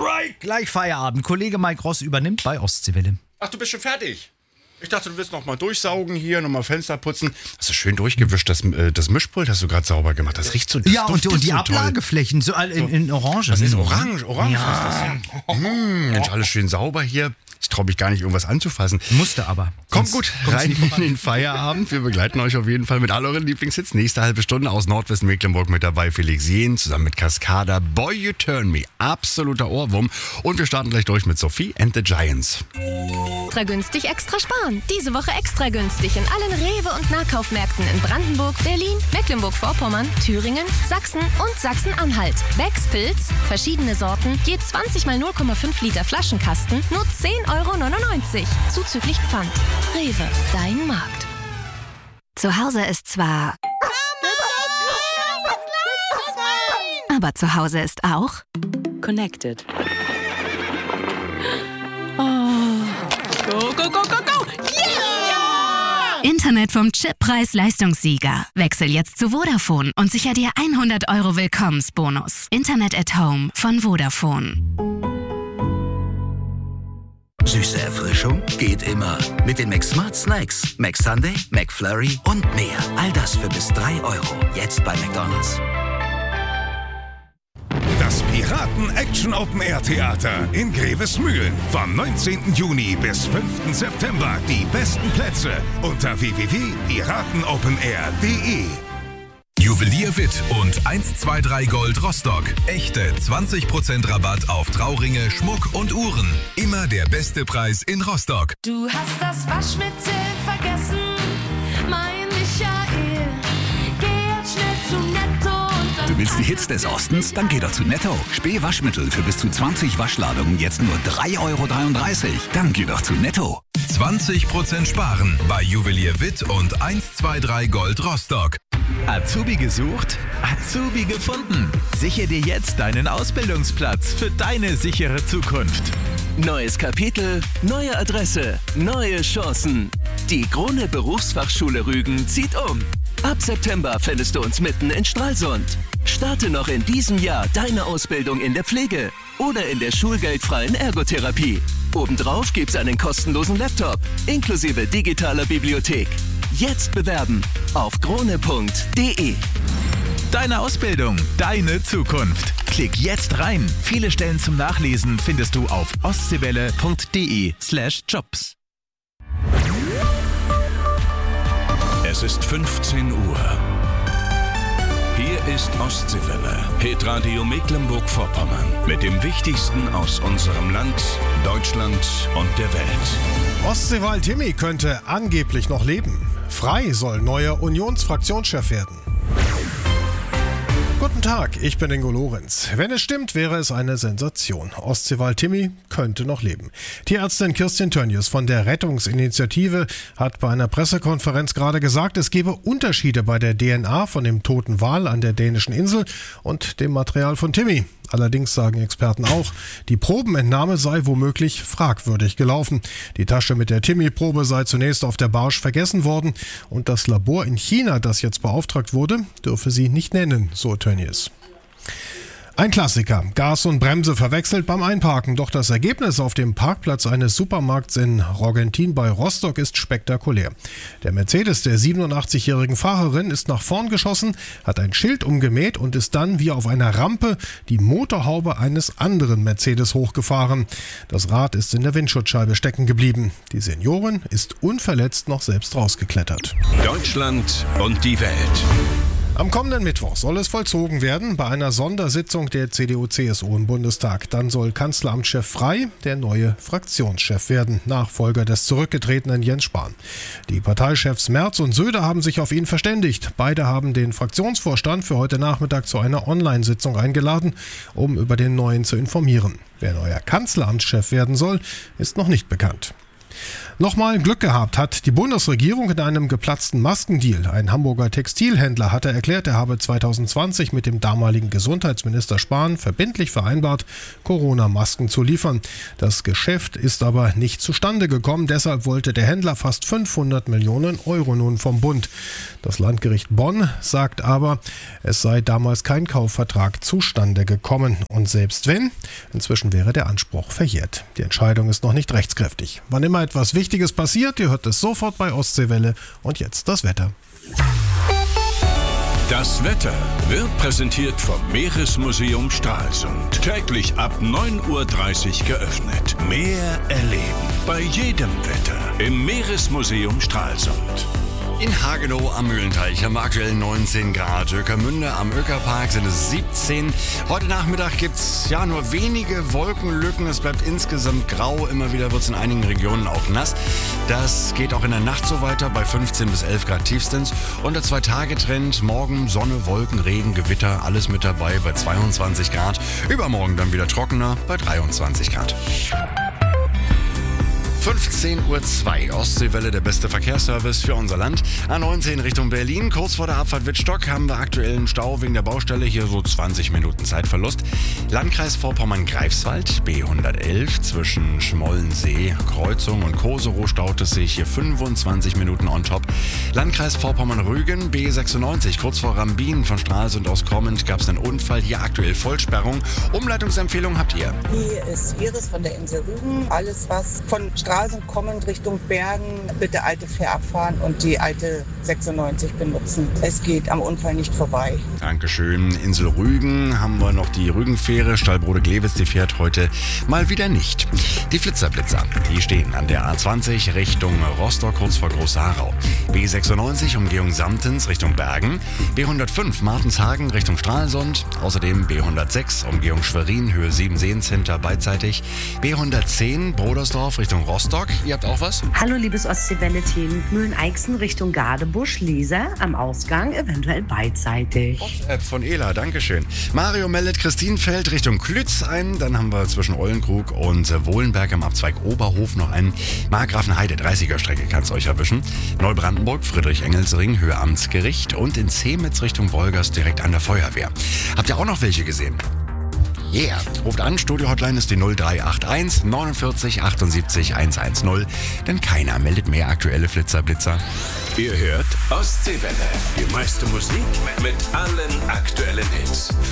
Strike! Gleich Feierabend. Kollege Mike Ross übernimmt bei Ostseewelle. Ach, du bist schon fertig? Ich dachte, du willst noch mal durchsaugen hier, noch mal Fenster putzen. Hast du schön durchgewischt, das Mischpult hast du gerade sauber gemacht. Das riecht so das Ja, und die Ablageflächen so in Orange. Das ist orange Ja. ist das ja. Mensch, alles schön sauber hier. Ich traue mich gar nicht, irgendwas anzufassen. Musste aber. Kommt gut rein in den Feierabend. Wir begleiten euch auf jeden Fall mit all euren Lieblingshits. Nächste halbe Stunde aus Nordwestmecklenburg mit dabei. Felix Jähn zusammen mit Cascada. Boy, You Turn Me. Absoluter Ohrwurm. Und wir starten gleich durch mit Sophie and the Giants. Extra günstig, extra sparen. Diese Woche extra günstig in allen Rewe- und Nahkaufmärkten in Brandenburg, Berlin, Mecklenburg-Vorpommern, Thüringen, Sachsen und Sachsen-Anhalt. Becks Pilz, verschiedene Sorten, je 20 mal 0,5 Liter Flaschenkasten, nur 10,99 € zuzüglich Pfand. Rewe, dein Markt. Zu Hause ist zwar... Aber zu Hause ist auch... Connected. Go, go, go, go, go! Yeah! Internet vom Chippreis-Leistungssieger. Wechsel jetzt zu Vodafone und sicher dir 100 € Willkommensbonus. Internet at Home von Vodafone. Süße Erfrischung geht immer. Mit den McSmart Snacks. McSunday, McFlurry und mehr. All das für bis 3 €. Jetzt bei McDonald's. Das Piraten-Action-Open-Air-Theater in Grevesmühlen. Vom 19. Juni bis 5. September. Die besten Plätze unter www.piratenopenair.de. Juwelier Witt und 123 Gold Rostock. Echte 20% Rabatt auf Trauringe, Schmuck und Uhren. Immer der beste Preis in Rostock. Du hast das Waschmittel vergessen, mein Michael. Geh jetzt schnell zu Netto. Du willst die Hits des Ostens? Dann geh doch zu Netto. Spee-Waschmittel für bis zu 20 Waschladungen jetzt nur 3,33 €. Dann geh doch zu Netto. 20% sparen bei Juwelier Witt und 123 Gold Rostock. Azubi gesucht? Azubi gefunden. Sichere dir jetzt deinen Ausbildungsplatz für deine sichere Zukunft. Neues Kapitel, neue Adresse, neue Chancen. Die Krone Berufsfachschule Rügen zieht um. Ab September findest du uns mitten in Stralsund. Starte noch in diesem Jahr deine Ausbildung in der Pflege oder in der schulgeldfreien Ergotherapie. Obendrauf gibt's einen kostenlosen Laptop inklusive digitaler Bibliothek. Jetzt bewerben auf krone.de. Deine Ausbildung, deine Zukunft. Klick jetzt rein. Viele Stellen zum Nachlesen findest du auf ostseewelle.de/jobs. Es ist 15 Uhr. Hier ist Ostseewelle, Hitradio Mecklenburg-Vorpommern. Mit dem Wichtigsten aus unserem Land, Deutschland und der Welt. Ostseewal Timmy könnte angeblich noch leben. Frei soll neuer Unionsfraktionschef werden. Guten Tag, ich bin Ingo Lorenz. Wenn es stimmt, wäre es eine Sensation. Ostseewal Timmy könnte noch leben. Tierärztin Kirstin Tönjes von der Rettungsinitiative hat bei einer Pressekonferenz gerade gesagt, es gebe Unterschiede bei der DNA von dem toten Wal an der dänischen Insel und dem Material von Timmy. Allerdings sagen Experten auch, die Probenentnahme sei womöglich fragwürdig gelaufen. Die Tasche mit der Timmy-Probe sei zunächst auf der Barsch vergessen worden und das Labor in China, das jetzt beauftragt wurde, dürfe sie nicht nennen, so Tönnies. Ein Klassiker. Gas und Bremse verwechselt beim Einparken. Doch das Ergebnis auf dem Parkplatz eines Supermarkts in Rogentin bei Rostock ist spektakulär. Der Mercedes der 87-jährigen Fahrerin ist nach vorn geschossen, hat ein Schild umgemäht und ist dann wie auf einer Rampe die Motorhaube eines anderen Mercedes hochgefahren. Das Rad ist in der Windschutzscheibe stecken geblieben. Die Seniorin ist unverletzt noch selbst rausgeklettert. Deutschland und die Welt. Am kommenden Mittwoch soll es vollzogen werden bei einer Sondersitzung der CDU-CSU im Bundestag. Dann soll Kanzleramtschef Frey der neue Fraktionschef werden, Nachfolger des zurückgetretenen Jens Spahn. Die Parteichefs Merz und Söder haben sich auf ihn verständigt. Beide haben den Fraktionsvorstand für heute Nachmittag zu einer Online-Sitzung eingeladen, um über den neuen zu informieren. Wer neuer Kanzleramtschef werden soll, ist noch nicht bekannt. Nochmal Glück gehabt hat die Bundesregierung in einem geplatzten Maskendeal. Ein Hamburger Textilhändler hatte erklärt, er habe 2020 mit dem damaligen Gesundheitsminister Spahn verbindlich vereinbart, Corona-Masken zu liefern. Das Geschäft ist aber nicht zustande gekommen. Deshalb wollte der Händler fast 500 Millionen Euro nun vom Bund. Das Landgericht Bonn sagt aber, es sei damals kein Kaufvertrag zustande gekommen. Und selbst wenn, inzwischen wäre der Anspruch verjährt. Die Entscheidung ist noch nicht rechtskräftig. Wann immer etwas Wichtiges passiert, ihr hört es sofort bei Ostseewelle. Und jetzt das Wetter. Das Wetter wird präsentiert vom Meeresmuseum Stralsund. Täglich ab 9:30 Uhr geöffnet. Meer erleben bei jedem Wetter im Meeresmuseum Stralsund. In Hagenow am Mühlenteich haben wir aktuell 19 Grad. Ökermünde am Ökerpark sind es 17. Heute Nachmittag gibt es nur wenige Wolkenlücken. Es bleibt insgesamt grau. Immer wieder wird es in einigen Regionen auch nass. Das geht auch in der Nacht so weiter bei 15 bis 11 Grad tiefstens. Und der 2-Tage-Trend, morgen Sonne, Wolken, Regen, Gewitter, alles mit dabei bei 22 Grad. Übermorgen dann wieder trockener bei 23 Grad. 15:02 Uhr, Ostseewelle, der beste Verkehrsservice für unser Land. A19 Richtung Berlin, kurz vor der Abfahrt Wittstock haben wir aktuellen Stau wegen der Baustelle, hier so 20 Minuten Zeitverlust. Landkreis Vorpommern-Greifswald, B111 zwischen Schmollensee, Kreuzung und Koserow staut es sich hier 25 Minuten on top. Landkreis Vorpommern-Rügen, B96 kurz vor Rambin von Stralsund aus kommend gab es einen Unfall, hier aktuell Vollsperrung. Umleitungsempfehlung habt ihr? Hier ist Iris von der Insel Rügen. Alles was von Stralsund kommend Richtung Bergen, bitte alte Fähr abfahren und die alte 96 benutzen. Es geht am Unfall nicht vorbei. Dankeschön. Insel Rügen haben wir noch die Rügenfähre. Stallbrode-Glewitz, die fährt heute mal wieder nicht. Die Flitzer, die stehen an der A20 Richtung Rostock, kurz vor Groß-Harau. B96 Umgehung Samtens Richtung Bergen. B105 Martenshagen Richtung Stralsund. Außerdem B106 Umgehung Schwerin, Höhe 7 Seencenter beidseitig. B110 Brodersdorf Richtung Rostock. Ihr habt auch was? Hallo liebes Ostseewelle-Team. Mühlen-Eichsen Richtung Gadebusch, Lieser am Ausgang, eventuell beidseitig. WhatsApp von Ela, Dankeschön. Mario meldet Christinfeld Richtung Klütz ein. Dann haben wir zwischen Ollenkrug und Wohlenberg am Abzweig Oberhof noch einen Markgrafenheide 30er Strecke, kann es euch erwischen. Neubrandenburg, Friedrich-Engelsring, Höhe Amtsgericht und in Zemitz Richtung Wolgast direkt an der Feuerwehr. Habt ihr auch noch welche gesehen? Yeah. Ruft an, Studio-Hotline ist die 0381 49 78 110, denn keiner meldet mehr aktuelle Flitzer-Blitzer. Ihr hört Ostseewelle, die meiste Musik mit allen aktuellen Hits.